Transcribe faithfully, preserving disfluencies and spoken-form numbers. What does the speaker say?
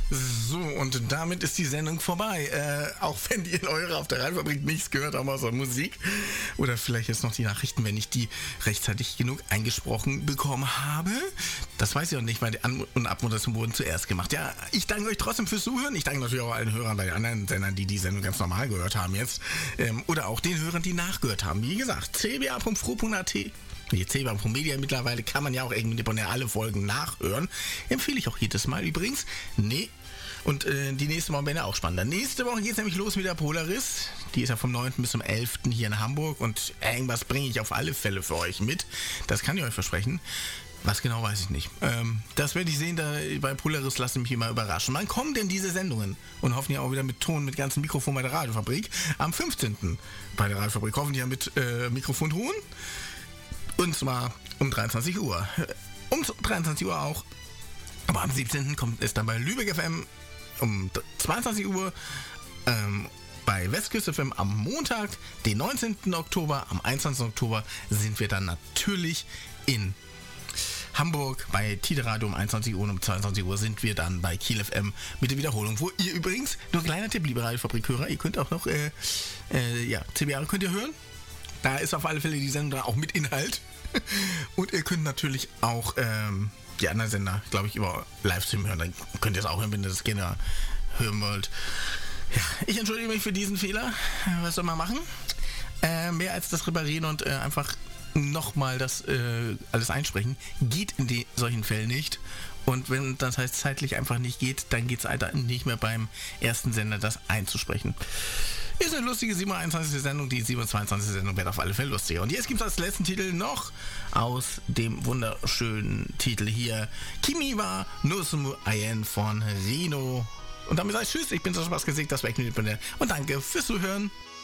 So, und damit ist die Sendung vorbei. Äh, auch wenn die Leute auf der Rheinfabrik nichts gehört haben außer Musik. Oder vielleicht jetzt noch die Nachrichten, wenn ich die rechtzeitig genug eingesprochen bekommen habe. Das weiß ich auch nicht, weil die An- und Abmoderation wurden zuerst gemacht. Ja, ich danke euch trotzdem fürs Zuhören. Ich danke natürlich auch allen Hörern bei den anderen Sendern, die die Sendung ganz normal gehört haben jetzt. Ähm, oder auch den Hörern, die nachgehört haben. Wie gesagt, c b a punkt f r o punkt a t. Die c b a punkt media mittlerweile kann man ja auch irgendwie alle Folgen nachhören. Empfehle ich auch jedes Mal übrigens. Nee. Und äh, die nächste Woche wäre auch spannender. Nächste Woche geht es nämlich los mit der Polaris. Die ist ja vom neunten bis zum elften hier in Hamburg. Und irgendwas bringe ich auf alle Fälle für euch mit. Das kann ich euch versprechen. Was genau, weiß ich nicht. Ähm, das werde ich sehen, da bei Polaris lasse ich mich hier mal überraschen. Wann kommen denn diese Sendungen? Und hoffentlich auch wieder mit Ton, mit ganzem Mikrofon bei der Radiofabrik. Am fünfzehnten bei der Radiofabrik. Hoffentlich ja mit äh, Mikrofonton. Und zwar um dreiundzwanzig Uhr. Um dreiundzwanzig Uhr auch. Aber am siebzehnten kommt es dann bei Lübeck F M um zweiundzwanzig Uhr. Ähm, bei Westküste F M am Montag, den neunzehnten Oktober. Am einundzwanzigsten Oktober sind wir dann natürlich in Hamburg bei Tide Radio um einundzwanzig Uhr und um zweiundzwanzig Uhr sind wir dann bei Kiel F M mit der Wiederholung, wo ihr übrigens, nur ein kleiner Tipp, liebe Radiofabrikhörer, ihr könnt auch noch, äh, äh, ja, C B A könnt ihr hören. Da ist auf alle Fälle die Sendung auch mit Inhalt. Und ihr könnt natürlich auch ähm, die anderen Sender, glaube ich, über Livestream hören. Dann könnt ihr es auch hören, wenn ihr das gerne hören wollt. Ja, ich entschuldige mich für diesen Fehler. Was soll man machen? Äh, mehr als das Reparieren und äh, einfach nochmal das äh, alles einsprechen, geht in die, solchen Fällen nicht. Und wenn das heißt zeitlich einfach nicht geht, dann geht es einfach nicht mehr beim ersten Sender, das einzusprechen. Ist eine lustige siebenundzwanzigste Sendung, die siebenundzwanzigste Sendung wird auf alle Fälle lustiger. Und jetzt gibt es als letzten Titel noch aus dem wunderschönen Titel hier Kimi wa Nosumu Ayen von Rino. Und damit sage ich tschüss, ich bin so Spaß gesehen, das war echt und danke fürs Zuhören.